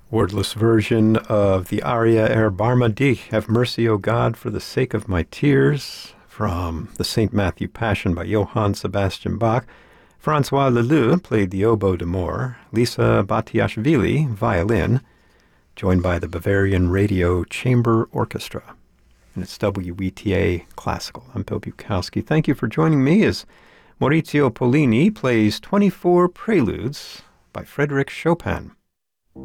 Wordless version of the aria Erbarme dich, Have Mercy, O God, for the Sake of My Tears, from the St. Matthew Passion by Johann Sebastian Bach. Francois Leleu played the oboe d'amore, Lisa Batiashvili, violin, joined by the Bavarian Radio Chamber Orchestra. And it's WETA Classical. I'm Bill Bukowski. Thank you for joining me as Maurizio Pollini plays 24 Preludes by Frédéric Chopin.